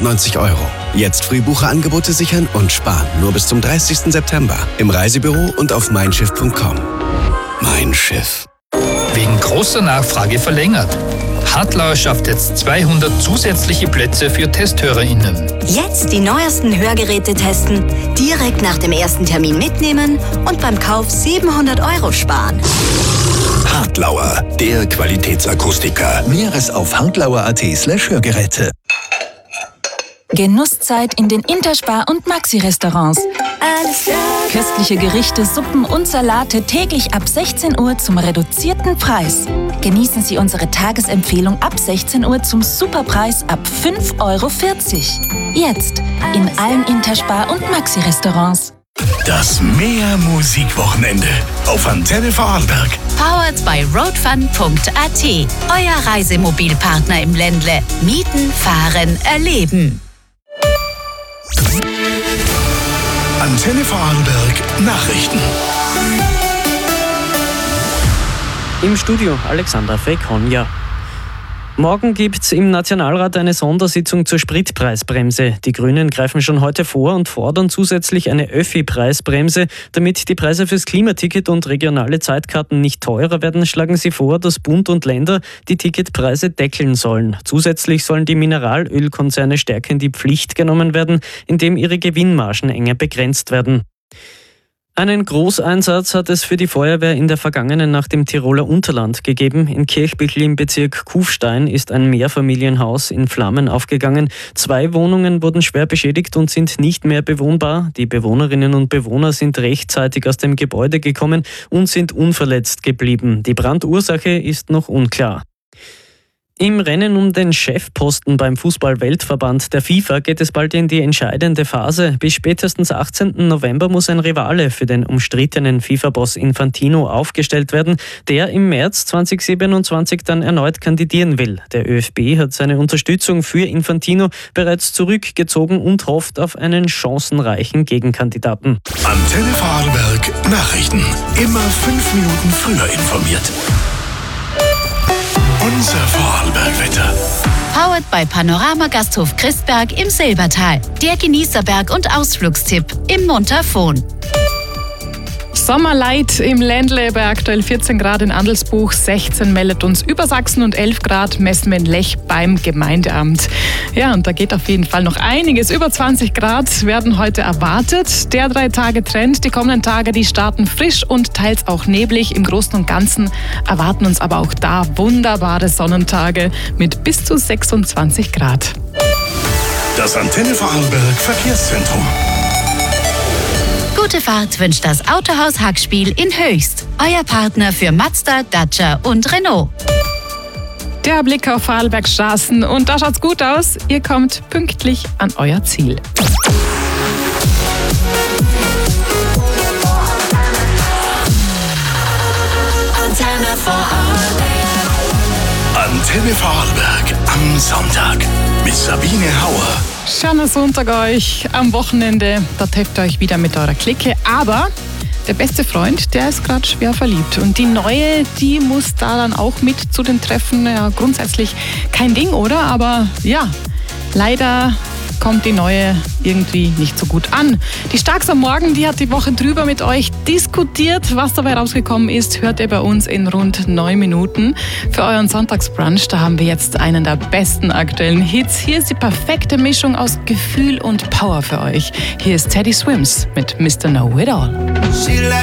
390 €. Jetzt Frühbucherangebote sichern und sparen nur bis zum 30. September im Reisebüro und auf meinschiff.com. Mein Schiff. Wegen großer Nachfrage verlängert. Hartlauer schafft jetzt 200 zusätzliche Plätze für TesthörerInnen. Jetzt die neuesten Hörgeräte testen, direkt nach dem ersten Termin mitnehmen und beim Kauf 700 € sparen. Hartlauer, der Qualitätsakustiker. Mehres auf hartlauer.at/Hörgeräte. Genusszeit in den Interspar- und Maxi-Restaurants. Alles klar. Köstliche Gerichte, Suppen und Salate täglich ab 16 Uhr zum reduzierten Preis. Genießen Sie unsere Tagesempfehlung ab 16 Uhr zum Superpreis ab 5,40 €. Jetzt in allen Interspar- und Maxi-Restaurants. Das Meer-Musikwochenende auf Antenne Vorarlberg. Powered by roadfun.at. Euer Reisemobilpartner im Ländle. Mieten, fahren, erleben. Antenne Vorarlberg Nachrichten. Im Studio Alexandra Fekonja. Morgen gibt's im Nationalrat eine Sondersitzung zur Spritpreisbremse. Die Grünen greifen schon heute vor und fordern zusätzlich eine Öffi-Preisbremse. Damit die Preise fürs Klimaticket und regionale Zeitkarten nicht teurer werden, schlagen sie vor, dass Bund und Länder die Ticketpreise deckeln sollen. Zusätzlich sollen die Mineralölkonzerne stärker in die Pflicht genommen werden, indem ihre Gewinnmargen enger begrenzt werden. Einen Großeinsatz hat es für die Feuerwehr in der vergangenen Nacht im Tiroler Unterland gegeben. In Kirchbüchel im Bezirk Kufstein ist ein Mehrfamilienhaus in Flammen aufgegangen. 2 Wohnungen wurden schwer beschädigt und sind nicht mehr bewohnbar. Die Bewohnerinnen und Bewohner sind rechtzeitig aus dem Gebäude gekommen und sind unverletzt geblieben. Die Brandursache ist noch unklar. Im Rennen um den Chefposten beim Fußball-Weltverband der FIFA geht es bald in die entscheidende Phase. Bis spätestens 18. November muss ein Rivale für den umstrittenen FIFA-Boss Infantino aufgestellt werden, der im März 2027 dann erneut kandidieren will. Der ÖFB hat seine Unterstützung für Infantino bereits zurückgezogen und hofft auf einen chancenreichen Gegenkandidaten. Antenne Vorarlberg Nachrichten. Immer 5 Minuten früher informiert. Unser Vorarlberg-Wetter. Powered by Panorama Gasthof Christberg im Silbertal. Der Genießerberg- und Ausflugstipp im Montafon. Sommerlight im Ländle bei aktuell 14 Grad in Andelsbuch, 16 meldet uns Übersachsen und 11 Grad messen wir in Lech beim Gemeindeamt. Ja, und da geht auf jeden Fall noch einiges. Über 20 Grad werden heute erwartet. Der 3-Tage-Trend, die kommenden Tage, die starten frisch und teils auch neblig. Im Großen und Ganzen erwarten uns aber auch da wunderbare Sonnentage mit bis zu 26 Grad. Das Antenne Vorarlberg Verkehrszentrum. Gute Fahrt wünscht das Autohaus Hackspiel in Höchst. Euer Partner für Mazda, Dacia und Renault. Der Blick auf Vorarlbergs Straßen und da schaut's gut aus. Ihr kommt pünktlich an euer Ziel. Antenne Vorarlberg am Sonntag mit Sabine Hauer. Schöner Sonntag euch am Wochenende. Da trefft ihr euch wieder mit eurer Clique. Aber der beste Freund, der ist gerade schwer verliebt. Und die Neue, die muss da dann auch mit zu den Treffen. Ja, grundsätzlich kein Ding, oder? Aber ja, leider kommt die Neue irgendwie nicht so gut an. Die Starks am Morgen, die hat die Woche drüber mit euch diskutiert. Was dabei rausgekommen ist, hört ihr bei uns in rund 9 Minuten. Für euren Sonntagsbrunch, da haben wir jetzt einen der besten aktuellen Hits. Hier ist die perfekte Mischung aus Gefühl und Power für euch. Hier ist Teddy Swims mit Mr. Know It All.